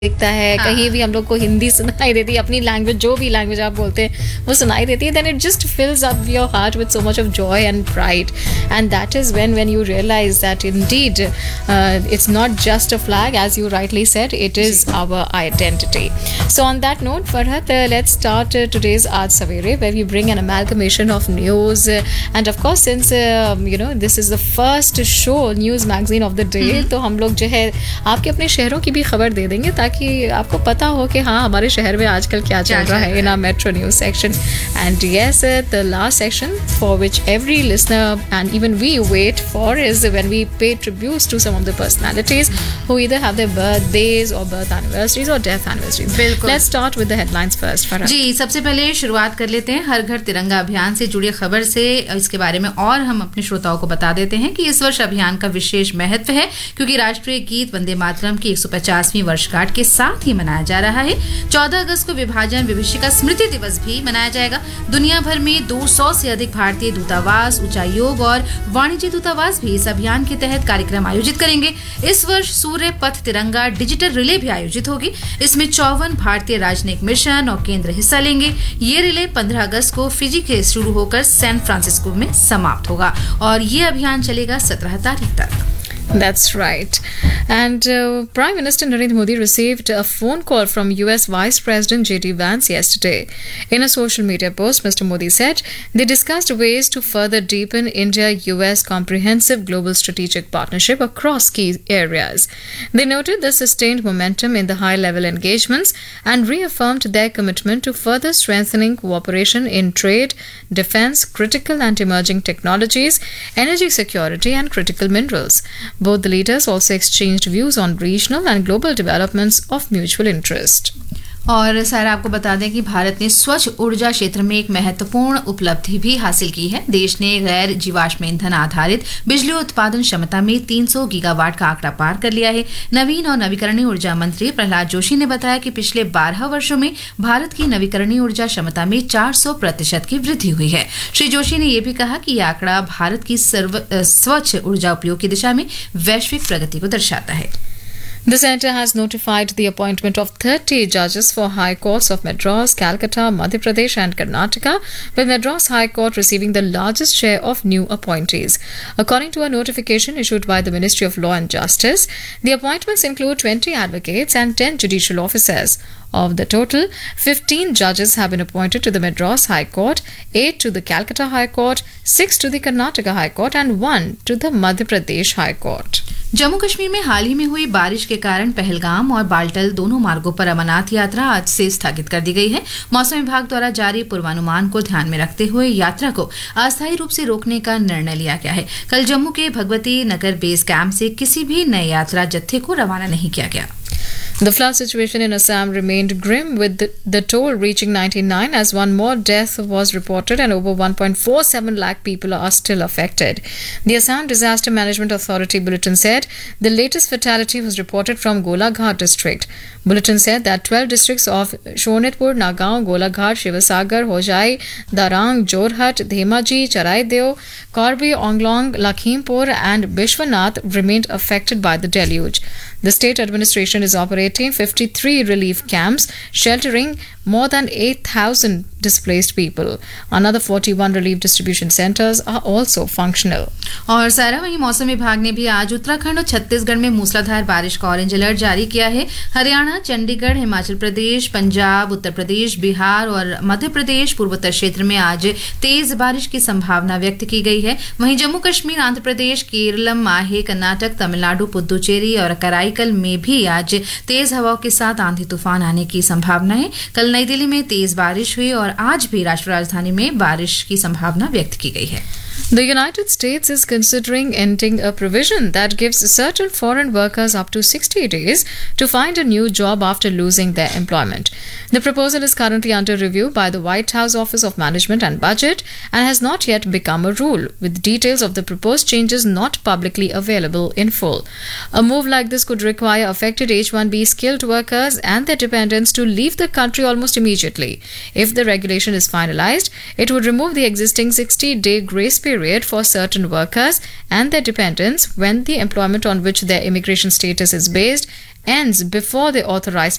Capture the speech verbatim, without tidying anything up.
दिखता है, कहीं भी हम लोग को हिंदी सुनाई देती है, अपनी लैंग्वेज जो भी लैंग्वेज आप बोलते हैं वो सुनाई देती है, then it just fills up your heart with so much of joy and pride. And that is when when you realize that indeed uh, it's not just a flag, as you rightly said, it is our identity. So on that note, Farhat, uh, let's start uh, today's Aaj Savere, where we bring an amalgamation of news. Uh, and of course, since uh, you know this is the first show, news magazine of the day, तो हम लोग जो है आपके अपने शहरों की भी खबर दे देंगे ताकि आपको पता हो कि हाँ हमारे शहर में आजकल क्या चल रहा है in our metro news section. And yes, uh, the last section for which every listener and even we wait for is when we pay tributes to some of the personalities who either have their birthdays or birth anniversaries or death anniversaries. बिल्कुल. Let's start with the headlines first. Farah. जी, सबसे पहले शुरुआत कर लेते हैं हर घर तिरंगा अभियान से जुड़ी खबर से. इसके बारे में और हम अपने श्रोताओं को बता देते हैं कि इस वर्ष अभियान का विशेष महत्व है क्योंकि राष्ट्रीय गीत वंदे मातरम की एक सौ पचासवीं वर्षगांठ के साथ ही मनाया जा रहा है. चौदह अगस्त को विभाजन विभीषिका स्मृति दिवस भी मनाया जाएगा. दुनिया भर में दो सौ से अधिक भारतीय दूतावास, उच्चायोग और वाणिज्य दूतावास भी इस अभियान के तहत कार्यक्रम आयोजित करेंगे. इस वर्ष सूर्य पथ तिरंगा डिजिटल रिले भी आयोजित होगी. इसमें चौवन भारतीय राजनयिक मिशन और केंद्र हिस्सा लेंगे. ये रिले पंद्रह अगस्त को फिजी के शुरू होकर सैन फ्रांसिस्को में समाप्त होगा और ये अभियान चलेगा सत्रह तारीख तक. That's right. And uh, Prime Minister Narendra Modi received a phone call from U S Vice President J D Vance yesterday. In a social media post, Mister Modi said they discussed ways to further deepen India-U S comprehensive global strategic partnership across key areas. They noted the sustained momentum in the high-level engagements and reaffirmed their commitment to further strengthening cooperation in trade, defense, critical and emerging technologies, energy security and critical minerals. Both the leaders also exchanged views on regional and global developments of mutual interest. और sir आपको बता दें कि भारत ने स्वच्छ ऊर्जा क्षेत्र में एक महत्वपूर्ण उपलब्धि भी हासिल की है. देश ने गैर जीवाश्म ईंधन आधारित बिजली उत्पादन क्षमता में तीन सौ गीगावाट का आंकड़ा पार कर लिया है. नवीन और नवीकरणीय ऊर्जा मंत्री प्रहलाद जोशी ने बताया कि पिछले बारह वर्षों में भारत की नवीकरणीय ऊर्जा क्षमता में चार सौ प्रतिशत की वृद्धि हुई है. श्री जोशी ने यह भी कहा कि यह आंकड़ा भारत की सर्व स्वच्छ ऊर्जा उपयोग की दिशा में वैश्विक प्रगति को दर्शाता है. The centre has notified the appointment of thirty judges for High Courts of Madras, Calcutta, Madhya Pradesh and Karnataka, with Madras High Court receiving the largest share of new appointees. According to a notification issued by the Ministry of Law and Justice, the appointments include twenty advocates and ten judicial officers. Of the total, fifteen judges have been appointed to the Madras High Court, eight to the Calcutta High Court, six to the Karnataka High Court and one to the Madhya Pradesh High Court. Jammu Kashmir में हाल ही में हुई बारिश के कारण पहलगाम और बाल्टल दोनों मार्गों पर अमरनाथ यात्रा आज से स्थगित कर दी गई है. मौसम विभाग द्वारा जारी पूर्वानुमान को ध्यान में रखते हुए यात्रा को अस्थायी रूप से रोकने का निर्णय लिया गया है. कल जम्मू के भगवती नगर बेस कैंप से किसी भी नए यात्रा जत्थे को रवाना नहीं किया गया. The flood situation in Assam remained grim, with the, the toll reaching ninety-nine as one more death was reported and over one point four seven lakh people are still affected. The Assam Disaster Management Authority bulletin said the latest fatality was reported from Golaghat district. Bulletin said that twelve districts of Shonitpur, Nagaon, Golaghat, Shivasagar, Hojai, Darang, Jorhat, Dhemaji, Charaideo, Korbi, Onglong, Lakhimpur and Bishwanath remained affected by the deluge. The state administration is operating fifty-three relief camps, sheltering more than eight thousand displaced people. Another forty-one relief distribution centers are also functional. और सारा वहीं मौसम विभाग ने भी आज उत्तराखंड और छत्तीसगढ़ में मूसलाधार बारिश का ऑरेंज अलर्ट जारी किया है. हरियाणा, चंडीगढ़, हिमाचल प्रदेश, पंजाब, उत्तर प्रदेश, बिहार और मध्य प्रदेश पूर्वोत्तर क्षेत्र में आज तेज बारिश की संभावना व्यक्त की गई है. वहीं जम्मू कश्मीर, आंध्र प्रदेश, केरलम, माहे, कर्नाटक, तमिलनाडु, पुदुचेरी और कराईकल में भी आज तेज हवाओं के साथ आंधी तूफान आने की संभावना है. कल नई दिल्ली में तेज बारिश हुई और आज भी राष्ट्रीय राजधानी में बारिश की संभावना व्यक्त की गई है. The United States is considering ending a provision that gives certain foreign workers up to sixty days to find a new job after losing their employment. The proposal is currently under review by the White House Office of Management and Budget and has not yet become a rule, with details of the proposed changes not publicly available in full. A move like this could require affected H one B skilled workers and their dependents to leave the country almost immediately. If the regulation is finalized, it would remove the existing sixty-day grace period for certain workers and their dependents when the employment on which their immigration status is based ends before the authorized